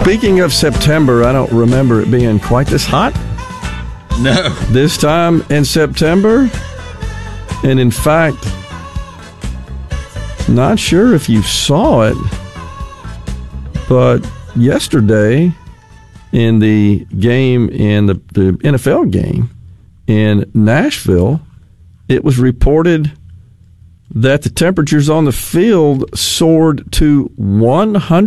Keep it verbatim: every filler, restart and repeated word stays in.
Speaking of September, I don't remember it being quite this hot. No. This time in September. And in fact, not sure if you saw it, but yesterday in the game, in the, the N F L game in Nashville, it was reported that the temperatures on the field soared to one hundred